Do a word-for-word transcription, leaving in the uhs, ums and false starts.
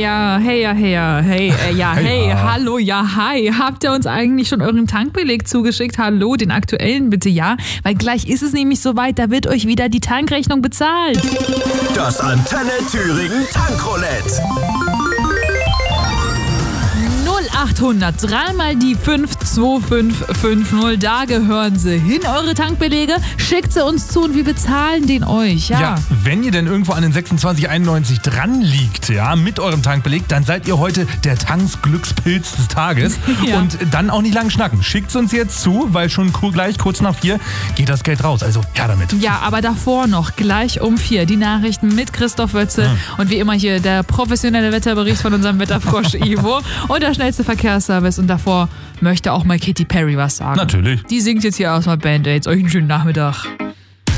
ja, hey, ja, hey, ja, hey, äh, ja, hey, hey ja. hallo, ja, hi. Habt ihr uns eigentlich schon euren Tankbeleg zugeschickt? Hallo, den aktuellen bitte, ja? Weil gleich ist es nämlich soweit, da wird euch wieder die Tankrechnung bezahlt. Das Antenne Thüringen Tankroulette. null achthundert, dreimal die fünf zwei fünf fünf null, da gehören sie hin, eure Tankbelege. Schickt sie uns zu und wir bezahlen den euch, ja. Ja, wenn ihr denn irgendwo an den sechsundzwanzig einundneunzig dran liegt, ja, mit eurem Tankbeleg, dann seid ihr heute der Tanksglückspilz des Tages. Ja. Und dann auch nicht lang schnacken. Schickt uns jetzt zu, weil schon gleich kurz nach vier geht das Geld raus. Also, ja damit. Ja, aber davor noch, gleich um vier, die Nachrichten mit Christoph Wötze hm. und wie immer hier der professionelle Wetterbericht von unserem Wetterfrosch Ivo und der schnellste Verkehrsservice und davor möchte auch mal Katy Perry was sagen. Natürlich. Die singt jetzt hier aus mal Band-Aids. Euch einen schönen Nachmittag.